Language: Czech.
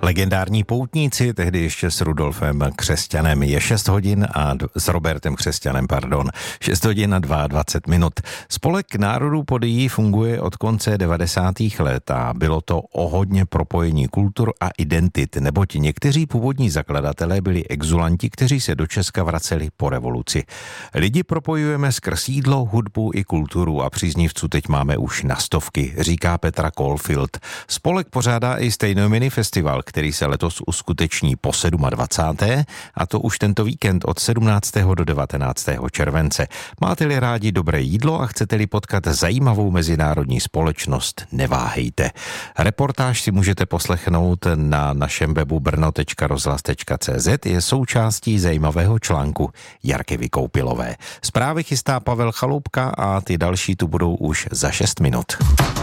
Legendární poutníci, tehdy ještě s Rudolfem Křesťanem, je 6 hodin a s Robertem Křesťanem, 6 hodin a 22 minut. Spolek národů Podyjí funguje od konce 90. let a bylo to o hodně propojení kultur a identit, neboť někteří původní zakladatelé byli exulanti, kteří se do Česka vraceli po revoluci. Lidi propojujeme skrz jídlo, hudbu i kulturu a příznivců teď máme už na stovky, říká Petra Caulfield. Spolek pořádá i stejnojmenný festival, který se letos uskuteční po 27. a to už tento víkend od 17. do 19. července. Máte-li rádi dobré jídlo a chcete-li potkat zajímavou mezinárodní společnost, neváhejte. Reportáž si můžete poslechnout na našem webu brno.rozhlas.cz, je součástí zajímavého článku Jarky Vykoupilové. Zprávy chystá Pavel Chaloupka a ty další tu budou už za 6 minut.